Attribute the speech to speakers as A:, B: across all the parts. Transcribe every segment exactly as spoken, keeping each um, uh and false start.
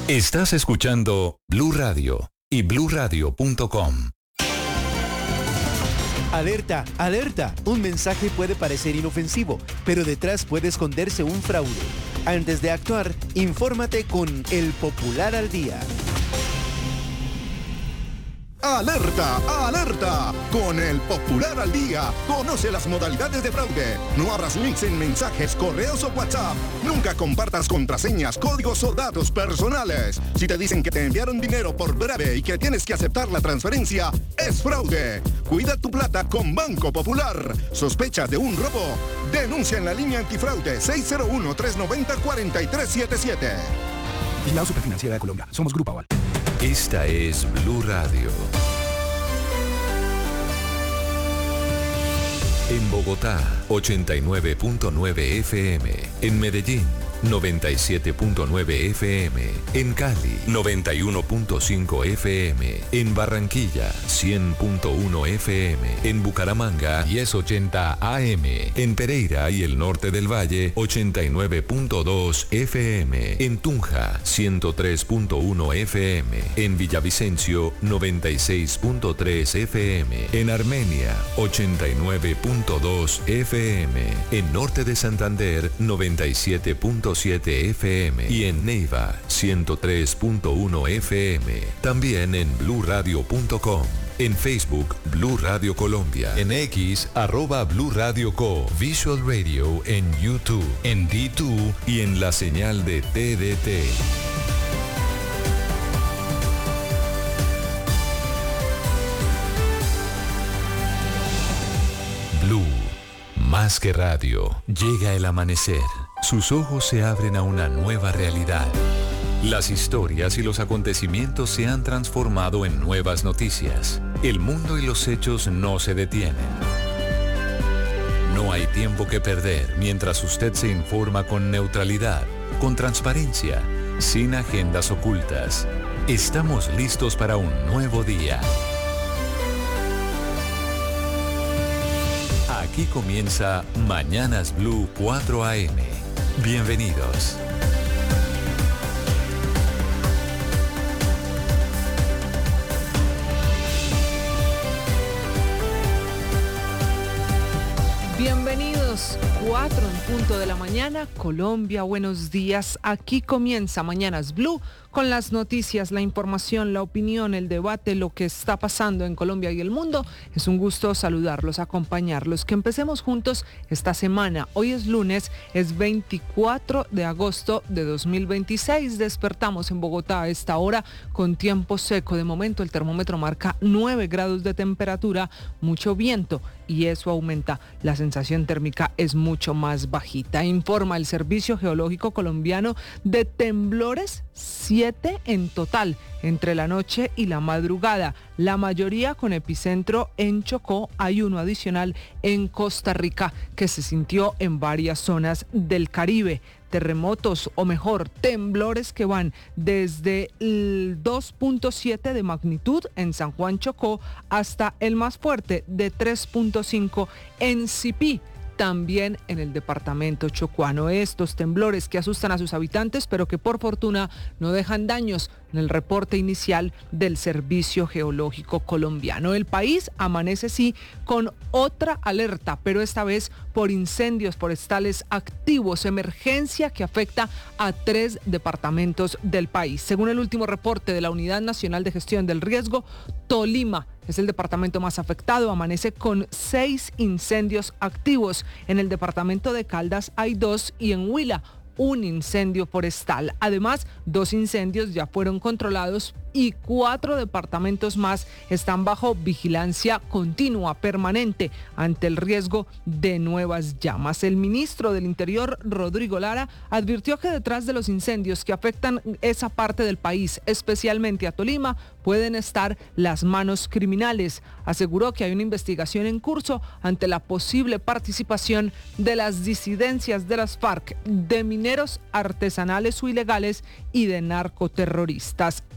A: Estás escuchando Blue Radio y blue radio punto com.
B: Alerta, alerta. Un mensaje puede parecer inofensivo, pero detrás puede esconderse un fraude. Antes de actuar, infórmate con El Popular al Día.
C: ¡Alerta! ¡Alerta! Con El Popular al Día, conoce las modalidades de fraude. No abras links en mensajes, correos o WhatsApp. Nunca compartas contraseñas, códigos o datos personales. Si te dicen que te enviaron dinero por breve y que tienes que aceptar la transferencia, es fraude. Cuida tu plata con Banco Popular. ¿Sospechas de un robo? Denuncia en la línea antifraude seis cero uno, tres nueve cero, cuatro tres siete siete.
D: Vigilado Superfinanciera de Colombia. Somos Grupo Aval.
A: Esta es Blue Radio. En Bogotá, ochenta y nueve punto nueve F M. En Medellín, noventa y siete punto nueve F M. En Cali, noventa y uno punto cinco F M. En Barranquilla, cien punto uno F M. En Bucaramanga, diez ochenta A M. En Pereira y el norte del Valle, ochenta y nueve punto dos F M. En Tunja, ciento tres punto uno F M. En Villavicencio, noventa y seis punto tres F M. En Armenia, ochenta y nueve punto dos F M. En norte de Santander, noventa y siete punto siete F M. Y en Neiva, ciento tres punto uno F M. También en blue radio punto com. En Facebook, Blue Radio Colombia. En X, arroba Blue Radio Co. Visual Radio en YouTube, en D dos y en la señal de T D T. Blue, más que radio. Llega el amanecer. Sus ojos se abren a una nueva realidad. Las historias y los acontecimientos se han transformado en nuevas noticias. El mundo y los hechos no se detienen. No hay tiempo que perder mientras usted se informa con neutralidad, con transparencia, sin agendas ocultas. Estamos listos para un nuevo día. Aquí comienza Mañanas Blue cuatro A M. Bienvenidos.
E: Bienvenidos, cuatro en punto de la mañana, Colombia, buenos días. Aquí comienza Mañanas Blue con las noticias, la información, la opinión, el debate, lo que está pasando en Colombia y el mundo. Es un gusto saludarlos, acompañarlos, que empecemos juntos esta semana. Hoy es lunes, es veinticuatro de agosto de dos mil veintiséis. Despertamos en Bogotá a esta hora con tiempo seco. De momento el termómetro marca nueve grados de temperatura, mucho viento y eso aumenta. La sensación térmica es mucho más bajita. Informa el Servicio Geológico Colombiano de temblores, siete en total entre la noche y la madrugada, la mayoría con epicentro en Chocó. Hay uno adicional en Costa Rica que se sintió en varias zonas del Caribe. Terremotos, o mejor, temblores que van desde el dos punto siete de magnitud en San Juan Chocó hasta el más fuerte de tres punto cinco en Sipí, también en el departamento chocuano. Estos temblores que asustan a sus habitantes, pero que por fortuna no dejan daños en el reporte inicial del Servicio Geológico Colombiano. El país amanece sí con otra alerta, pero esta vez por incendios forestales activos, emergencia que afecta a tres departamentos del país. Según el último reporte de la Unidad Nacional de Gestión del Riesgo, Tolima es el departamento más afectado, amanece con seis incendios activos. En el departamento de Caldas hay dos y en Huila un incendio forestal. Además, dos incendios ya fueron controlados y cuatro departamentos más están bajo vigilancia continua, permanente, ante el riesgo de nuevas llamas. El ministro del Interior, Rodrigo Lara, advirtió que detrás de los incendios que afectan esa parte del país, especialmente a Tolima, pueden estar las manos criminales. Aseguró que hay una investigación en curso ante la posible participación de las disidencias de las FARC, de mineros artesanales o ilegales y de narcoterroristas. La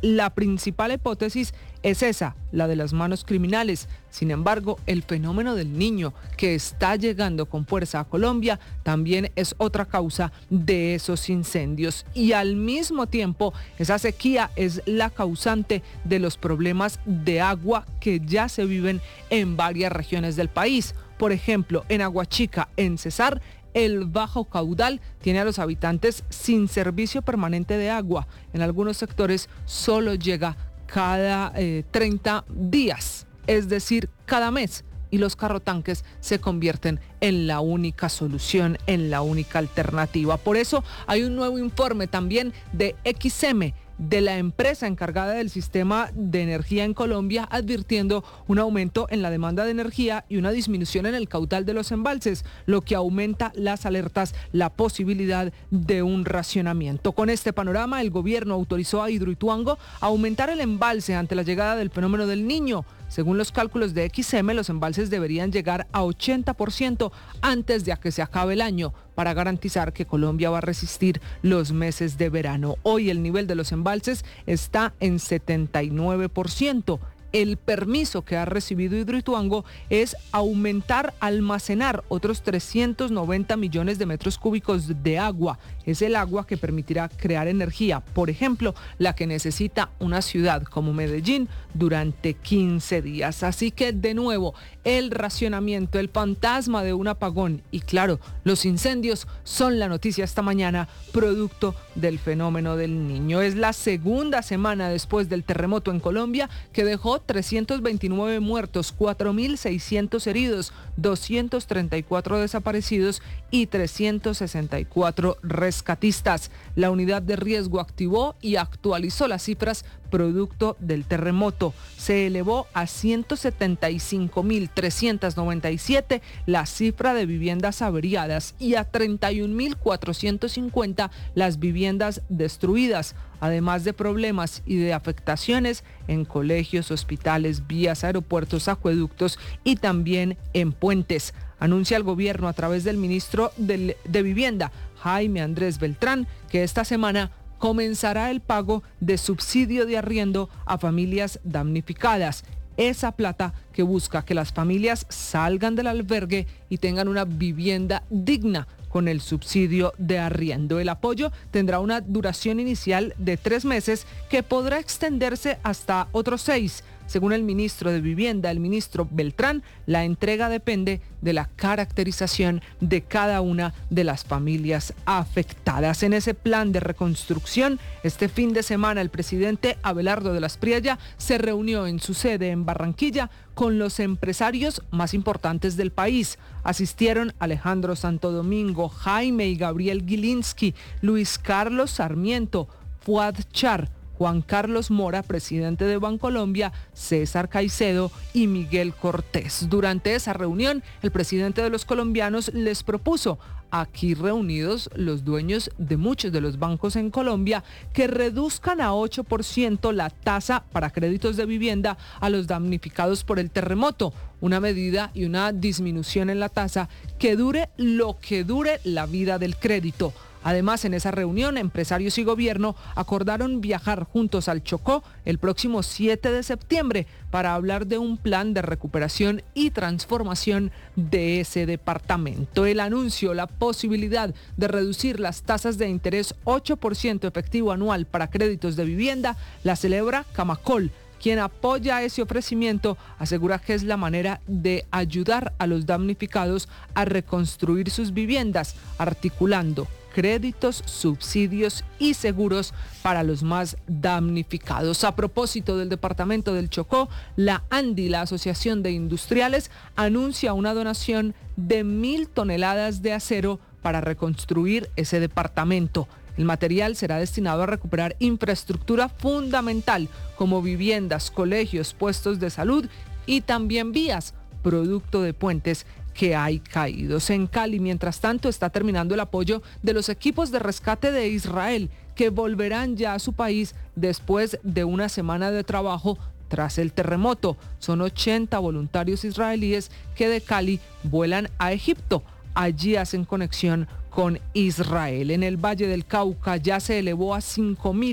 E: principal hipótesis es esa, la de las manos criminales. Sin embargo, el fenómeno del Niño, que está llegando con fuerza a Colombia, también es otra causa de esos incendios. Y al mismo tiempo, esa sequía es la causante de los problemas de agua que ya se viven en varias regiones del país. Por ejemplo, en Aguachica, en Cesar, el bajo caudal tiene a los habitantes sin servicio permanente de agua. En algunos sectores solo llega cada eh, treinta días, es decir, cada mes. Y los carrotanques se convierten en la única solución, en la única alternativa. Por eso hay un nuevo informe también de X M, de la empresa encargada del sistema de energía en Colombia, advirtiendo un aumento en la demanda de energía y una disminución en el caudal de los embalses, lo que aumenta las alertas, la posibilidad de un racionamiento. Con este panorama, el gobierno autorizó a Hidroituango a aumentar el embalse ante la llegada del fenómeno del Niño. Según los cálculos de X M, los embalses deberían llegar a ochenta por ciento antes de que se acabe el año, para garantizar que Colombia va a resistir los meses de verano. Hoy el nivel de los embalses está en setenta y nueve por ciento. El permiso que ha recibido Hidroituango es aumentar, almacenar otros trescientos noventa millones de metros cúbicos de agua. Es el agua que permitirá crear energía, por ejemplo, la que necesita una ciudad como Medellín durante quince días. Así que, de nuevo, el racionamiento, el fantasma de un apagón y, claro, los incendios son la noticia esta mañana, producto del fenómeno del Niño. Es la segunda semana después del terremoto en Colombia, que dejó trescientos veintinueve muertos, cuatro mil seiscientos heridos, doscientos treinta y cuatro desaparecidos y trescientos sesenta y cuatro rescatistas. La unidad de riesgo activó y actualizó las cifras producto del terremoto. Se elevó a ciento setenta y cinco mil trescientos noventa y siete la cifra de viviendas averiadas y a treinta y un mil cuatrocientos cincuenta las viviendas destruidas, además de problemas y de afectaciones en colegios, hospitales, vías, aeropuertos, acueductos y también en puentes. Anuncia el gobierno a través del ministro de, de Vivienda, Jaime Andrés Beltrán, que esta semana comenzará el pago de subsidio de arriendo a familias damnificadas. Esa plata que busca que las familias salgan del albergue y tengan una vivienda digna con el subsidio de arriendo. El apoyo tendrá una duración inicial de tres meses que podrá extenderse hasta otros seis. Según el ministro de Vivienda, el ministro Beltrán, la entrega depende de la caracterización de cada una de las familias afectadas. En ese plan de reconstrucción, este fin de semana el presidente Abelardo de las Priella se reunió en su sede en Barranquilla con los empresarios más importantes del país. Asistieron Alejandro Santo Domingo, Jaime y Gabriel Gilinski, Luis Carlos Sarmiento, Fuad Char, Juan Carlos Mora, presidente de Bancolombia, César Caicedo y Miguel Cortés. Durante esa reunión, el presidente de los colombianos les propuso, aquí reunidos los dueños de muchos de los bancos en Colombia, que reduzcan a ocho por ciento la tasa para créditos de vivienda a los damnificados por el terremoto, una medida y una disminución en la tasa que dure lo que dure la vida del crédito. Además, en esa reunión, empresarios y gobierno acordaron viajar juntos al Chocó el próximo siete de septiembre para hablar de un plan de recuperación y transformación de ese departamento. El anuncio, la posibilidad de reducir las tasas de interés ocho por ciento efectivo anual para créditos de vivienda, la celebra Camacol. Quien apoya ese ofrecimiento asegura que es la manera de ayudar a los damnificados a reconstruir sus viviendas, articulando créditos, subsidios y seguros para los más damnificados. A propósito del departamento del Chocó, la ANDI, la Asociación de Industriales, anuncia una donación de mil toneladas de acero para reconstruir ese departamento. El material será destinado a recuperar infraestructura fundamental como viviendas, colegios, puestos de salud y también vías, producto de puentes que hay caídos. En Cali, mientras tanto, está terminando el apoyo de los equipos de rescate de Israel, que volverán ya a su país después de una semana de trabajo tras el terremoto. Son ochenta voluntarios israelíes que de Cali vuelan a Egipto. Allí hacen conexión con Israel. En el Valle del Cauca ya se elevó a cinco mil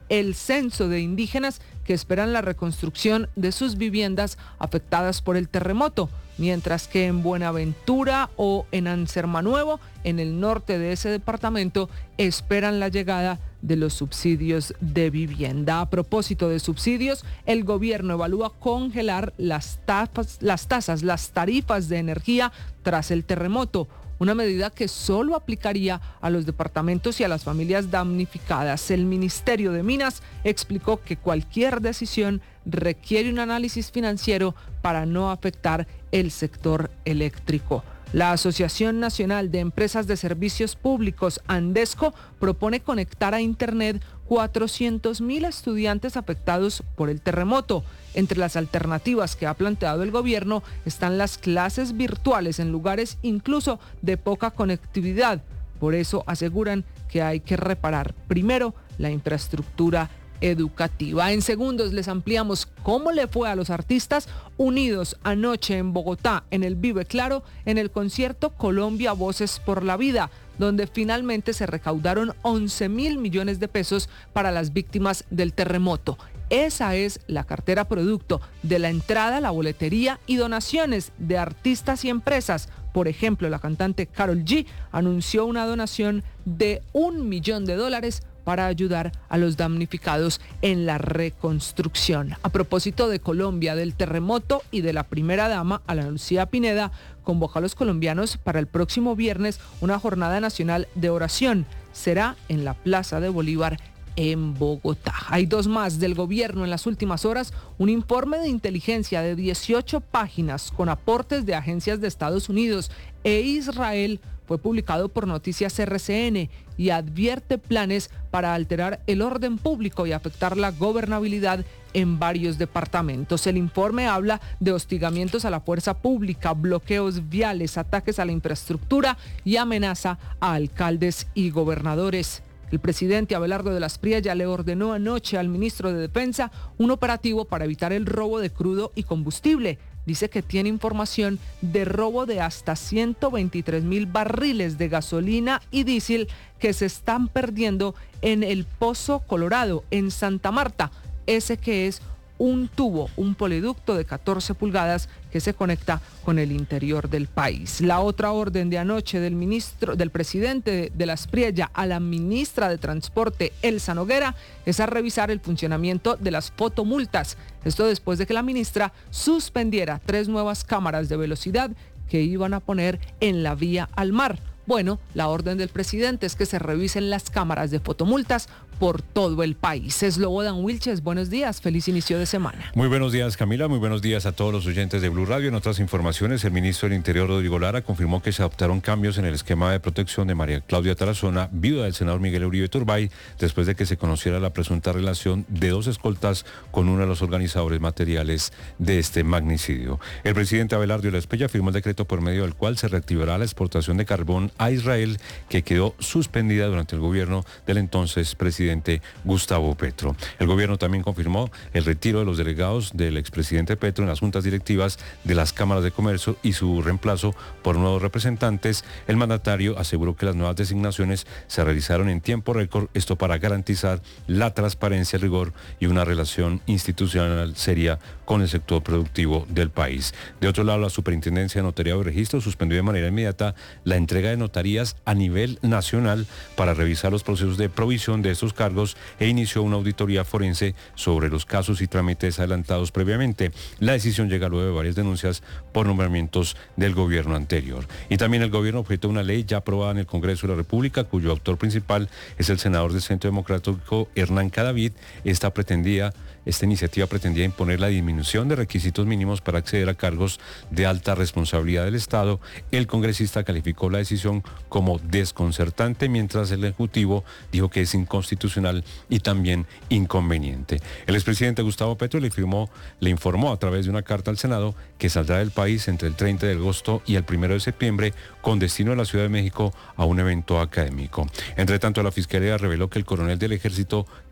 E: el censo de indígenas que esperan la reconstrucción de sus viviendas afectadas por el terremoto, mientras que en Buenaventura o en Ansermanuevo, en el norte de ese departamento, esperan la llegada de los subsidios de vivienda. A propósito de subsidios, el gobierno evalúa congelar las tasas, las tasas, las tarifas de energía tras el terremoto, una medida que solo aplicaría a los departamentos y a las familias damnificadas. El Ministerio de Minas explicó que cualquier decisión requiere un análisis financiero para no afectar el sector eléctrico. La Asociación Nacional de Empresas de Servicios Públicos, Andesco, propone conectar a Internet cuatrocientos mil estudiantes afectados por el terremoto. Entre las alternativas que ha planteado el gobierno están las clases virtuales en lugares incluso de poca conectividad. Por eso aseguran que hay que reparar primero la infraestructura educativa. En segundos les ampliamos cómo le fue a los artistas unidos anoche en Bogotá, en el Vive Claro, en el concierto Colombia Voces por la Vida, donde finalmente se recaudaron once mil millones de pesos para las víctimas del terremoto. Esa es la cartera producto de la entrada, la boletería y donaciones de artistas y empresas. Por ejemplo, la cantante Karol G anunció una donación de un millón de dólares para ayudar a los damnificados en la reconstrucción. A propósito de Colombia, del terremoto y de la primera dama, Ana Lucía Pineda, convocó a los colombianos para el próximo viernes una jornada nacional de oración. Será en la Plaza de Bolívar, en Bogotá. Hay dos más del gobierno en las últimas horas. Un informe de inteligencia de dieciocho páginas con aportes de agencias de Estados Unidos e Israel fue publicado por Noticias R C N y advierte planes para alterar el orden público y afectar la gobernabilidad en varios departamentos. El informe habla de hostigamientos a la fuerza pública, bloqueos viales, ataques a la infraestructura y amenaza a alcaldes y gobernadores. El presidente Abelardo de las Priella le ordenó anoche al ministro de Defensa un operativo para evitar el robo de crudo y combustible. Dice que tiene información de robo de hasta ciento veintitrés mil barriles de gasolina y diésel que se están perdiendo en el Pozo Colorado, en Santa Marta. Ese que es un tubo, un poliducto de catorce pulgadas que se conecta con el interior del país. La otra orden de anoche del ministro, del presidente de las Priella a la ministra de Transporte, Elsa Noguera, es a revisar el funcionamiento de las fotomultas. Esto después de que la ministra suspendiera tres nuevas cámaras de velocidad que iban a poner en la vía al mar. Bueno, la orden del presidente es que se revisen las cámaras de fotomultas por todo el país. Slobodan Wilches, buenos días, feliz inicio de semana.
F: Muy buenos días, Camila, muy buenos días a todos los oyentes de Blue Radio. En otras informaciones, el ministro del Interior, Rodrigo Lara, confirmó que se adoptaron cambios en el esquema de protección de María Claudia Tarazona, viuda del senador Miguel Uribe Turbay, después de que se conociera la presunta relación de dos escoltas con uno de los organizadores materiales de este magnicidio. El presidente Abelardo de la Espriella firmó el decreto por medio del cual se reactivará la exportación de carbón a Israel, que quedó suspendida durante el gobierno del entonces presidente Gustavo Petro. El gobierno también confirmó el retiro de los delegados del expresidente Petro en las juntas directivas de las cámaras de comercio y su reemplazo por nuevos representantes. El mandatario aseguró que las nuevas designaciones se realizaron en tiempo récord, esto para garantizar la transparencia, el rigor y una relación institucional seria con el sector productivo del país. De otro lado, la Superintendencia de Notariado y Registro suspendió de manera inmediata la entrega de notarías a nivel nacional para revisar los procesos de provisión de estos cargos e inició una auditoría forense sobre los casos y trámites adelantados previamente. La decisión llega luego de varias denuncias por nombramientos del gobierno anterior. Y también el gobierno objetó una ley ya aprobada en el Congreso de la República, cuyo autor principal es el senador del Centro Democrático, Hernán Cadavid. Esta pretendía Esta iniciativa pretendía imponer la disminución de requisitos mínimos para acceder a cargos de alta responsabilidad del Estado. El congresista calificó la decisión como desconcertante, mientras el Ejecutivo dijo que es inconstitucional y también inconveniente. El expresidente Gustavo Petro le, firmó, le informó a través de una carta al Senado que saldrá del país entre el treinta de agosto y el primero de septiembre con destino a la Ciudad de México a un evento académico. Entre tanto, la Fiscalía reveló que el coronel del Ejército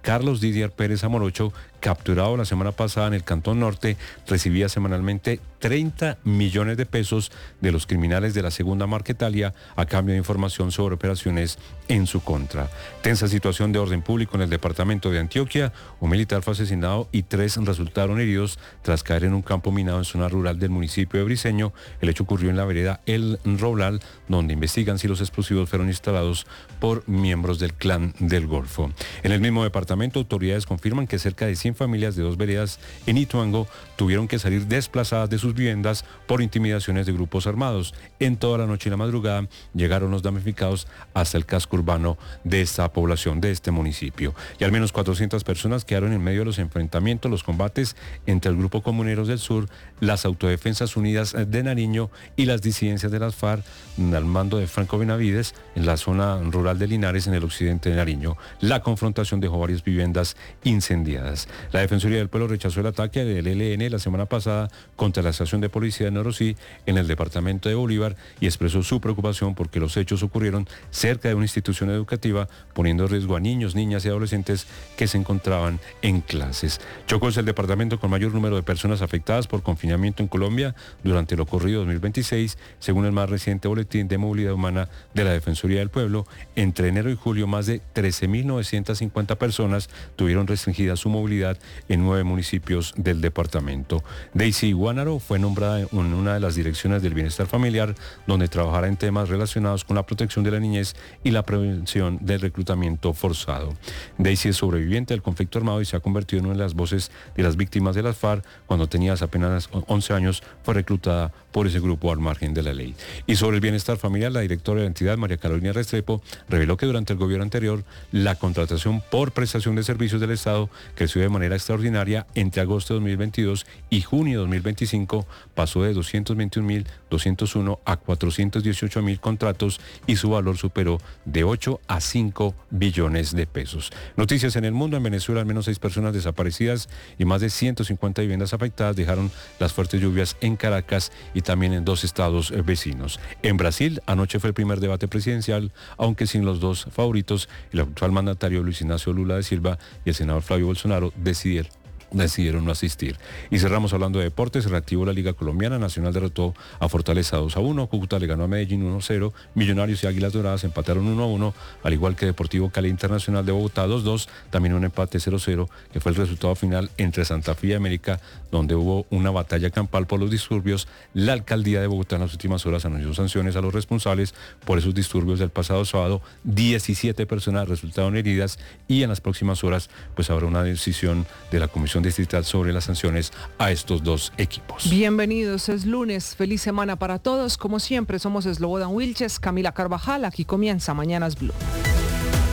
F: Carlos Didier Pérez Amorocho, capturado la semana pasada en el Cantón Norte, recibía semanalmente treinta millones de pesos de los criminales de la segunda Marquetalia a cambio de información sobre operaciones en su contra. Tensa situación de orden público en el departamento de Antioquia. Un militar fue asesinado y tres resultaron heridos tras caer en un campo minado en zona rural del municipio de Briceño. El hecho ocurrió en la vereda El Roblal, donde investigan si los explosivos fueron instalados por miembros del Clan del Golfo. En el mismo departamento, autoridades confirman que cerca de cien familias de dos veredas en Ituango tuvieron que salir desplazadas de sus viviendas por intimidaciones de grupos armados. En toda la noche y la madrugada llegaron los damnificados hasta el casco urbano de esta población, de este municipio. Y al menos cuatrocientas personas quedaron en medio de los enfrentamientos, los combates entre el Grupo Comuneros del Sur, las Autodefensas Unidas de Nariño y las disidencias de las FARC al mando de Franco Benavides en la zona rural de Linares, en el occidente de Nariño. La confrontación dejó varias viviendas incendiadas. La Defensoría del Pueblo rechazó el ataque del E L N la semana pasada contra la estación de policía de Norosí en el departamento de Bolívar y expresó su preocupación porque los hechos ocurrieron cerca de una institución educativa, poniendo en riesgo a niños, niñas y adolescentes que se encontraban en clases. Chocó es el departamento con mayor número de personas afectadas por confinamiento en Colombia durante el ocurrido dos mil veintiséis, según el más reciente boletín de movilidad humana de la Defensoría del Pueblo. Entre enero y julio, más de trece mil novecientas cincuenta personas tuvieron restringida su movilidad en nueve municipios del departamento. Daisy Guanaro fue nombrada en una de las direcciones del bienestar familiar, donde trabajará en temas relacionados con la protección de la niñez y la prevención del reclutamiento forzado. Daisy es sobreviviente del conflicto armado y se ha convertido en una de las voces de las víctimas de las FARC. Cuando tenía apenas once años, fue reclutada por ese grupo al margen de la ley. Y sobre el bienestar familiar, la directora de la entidad, María Carolina Restrepo, reveló que durante el gobierno anterior, la contratación por prestación de servicios del Estado creció de manera extraordinaria. Entre agosto de dos mil veintidós y junio de dos mil veinticinco pasó de doscientos veintiún mil doscientos uno a cuatrocientos dieciocho mil contratos y su valor superó de ocho a cinco billones de pesos. Noticias en el mundo. En Venezuela, al menos seis personas desaparecidas y más de ciento cincuenta viviendas afectadas dejaron las fuertes lluvias en Caracas y también en dos estados vecinos. En Brasil, anoche fue el primer debate presidencial, aunque sin los dos favoritos, el actual mandatario Luis Ignacio Lula da Silva y el senador Flavio Bolsonaro decidieron decidieron no asistir. Y cerramos hablando de deportes. Se reactivó la Liga Colombiana. Nacional derrotó a Fortaleza dos a uno, Cúcuta le ganó a Medellín uno a cero, Millonarios y Águilas Doradas empataron uno a uno, al igual que Deportivo Cali Internacional de Bogotá dos a dos, también un empate cero a cero, que fue el resultado final entre Santa Fe y América, donde hubo una batalla campal por los disturbios. La alcaldía de Bogotá en las últimas horas anunció sanciones a los responsables por esos disturbios del pasado sábado. diecisiete personas resultaron heridas y en las próximas horas pues habrá una decisión de la Comisión Distrital sobre las sanciones a estos dos equipos.
E: Bienvenidos, es lunes, feliz semana para todos. Como siempre, somos Slobodan Wilches, Camila Carvajal. Aquí comienza Mañanas Blue.